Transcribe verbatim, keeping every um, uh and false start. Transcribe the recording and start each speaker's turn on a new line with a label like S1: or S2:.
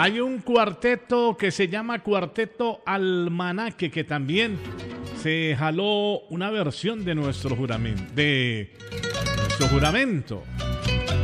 S1: Hay un cuarteto que se llama Cuarteto Almanaque, que también se jaló una versión de nuestro juramento, de nuestro juramento.